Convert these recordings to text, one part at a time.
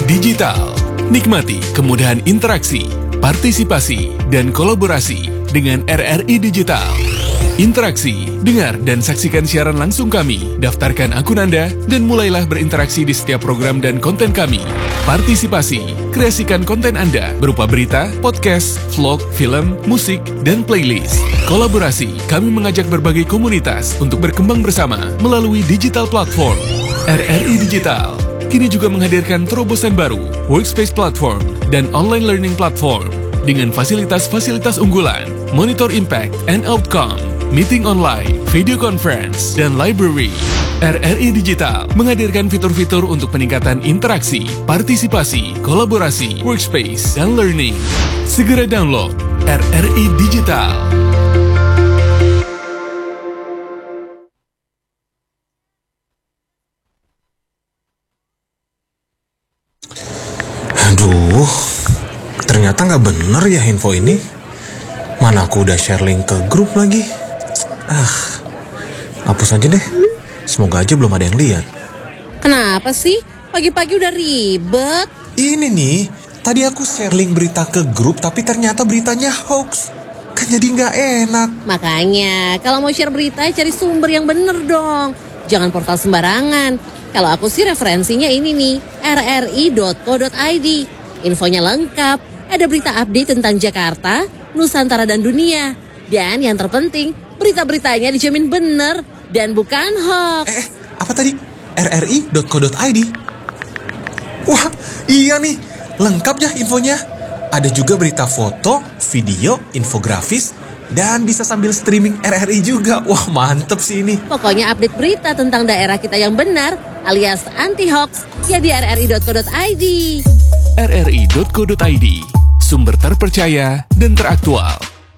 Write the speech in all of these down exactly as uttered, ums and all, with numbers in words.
Digital. Nikmati kemudahan interaksi, partisipasi, dan kolaborasi dengan R R I Digital. Interaksi, dengar dan saksikan siaran langsung kami, daftarkan akun Anda, dan mulailah berinteraksi di setiap program dan konten kami. Partisipasi, kreasikan konten Anda berupa berita, podcast, vlog, film, musik, dan playlist. Kolaborasi, kami mengajak berbagai komunitas untuk berkembang bersama melalui digital platform. R R I Digital kini juga menghadirkan terobosan baru, workspace platform, dan online learning platform dengan fasilitas-fasilitas unggulan, monitor impact and outcome, meeting online, video conference, dan library. R R I Digital menghadirkan fitur-fitur untuk peningkatan interaksi, partisipasi, kolaborasi, workspace, dan learning. Segera download R R I Digital. Aduh, ternyata nggak bener ya info ini. Mana aku udah share link ke grup lagi. Ah, hapus aja deh. Semoga aja belum ada yang lihat. Kenapa sih? Pagi-pagi udah ribet. Ini nih, tadi aku share link berita ke grup, tapi ternyata beritanya hoax. Kan jadi nggak enak. Makanya, kalau mau share berita, cari sumber yang bener dong. Jangan portal sembarangan. Kalau aku sih referensinya ini nih, r r i dot co dot i d. Infonya lengkap, ada berita update tentang Jakarta, Nusantara, dan dunia. Dan yang terpenting, berita-beritanya dijamin bener dan bukan hoax. Eh, apa tadi? r r i dot co dot i d. Wah, iya nih, lengkap ya infonya. Ada juga berita foto, video, infografis, dan bisa sambil streaming R R I juga. Wah, mantep sih ini. Pokoknya update berita tentang daerah kita yang benar, alias anti-hoax, ya di r r i dot co dot i d. r r i dot co dot i d, sumber terpercaya dan teraktual.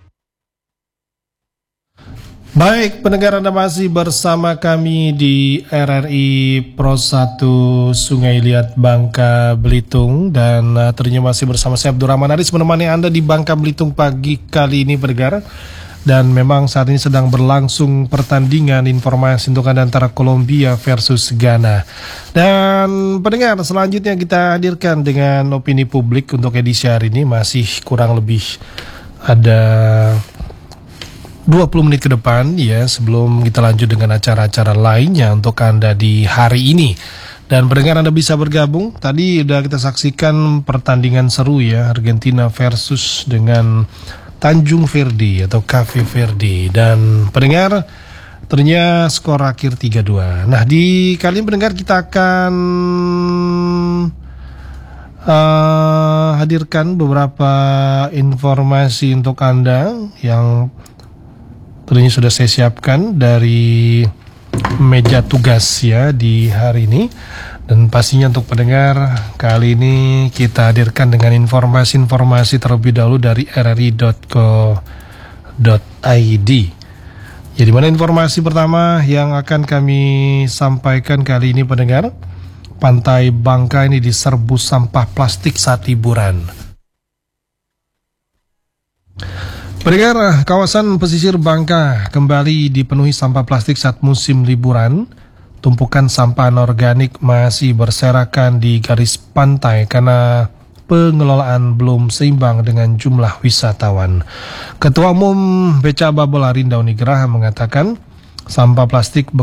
Baik, pendengar, Anda masih bersama kami di R R I Pro satu Sungai Liat, Bangka Belitung. Dan uh, tentunya masih bersama saya Abdurrahman Aris menemani Anda di Bangka Belitung pagi kali ini, pendengar. Dan memang saat ini sedang berlangsung pertandingan informasi untuk Anda antara Kolombia versus Ghana. Dan pendengar, selanjutnya kita hadirkan dengan opini publik untuk edisi hari ini. Masih kurang lebih ada dua puluh menit ke depan ya, sebelum kita lanjut dengan acara-acara lainnya untuk Anda di hari ini. Dan pendengar, Anda bisa bergabung. Tadi udah kita saksikan pertandingan seru ya, Argentina versus dengan Tanjung Verdi atau Cafe Verdi. Dan pendengar, ternyata skor akhir tiga dua. Nah, di kali ini pendengar kita akan uh, hadirkan beberapa informasi untuk Anda yang tentunya sudah saya siapkan dari meja tugas ya di hari ini. Dan pastinya untuk pendengar, kali ini kita hadirkan dengan informasi-informasi terlebih dahulu dari r r i dot co dot i d. Jadi mana informasi pertama yang akan kami sampaikan kali ini, pendengar? Pantai Bangka ini diserbu sampah plastik saat liburan. Pendengar, kawasan pesisir Bangka kembali dipenuhi sampah plastik saat musim liburan. Tumpukan sampah anorganik masih berserakan di garis pantai karena pengelolaan belum seimbang dengan jumlah wisatawan. Ketua Umum B C A Babola Rinda Unigraha mengatakan sampah plastik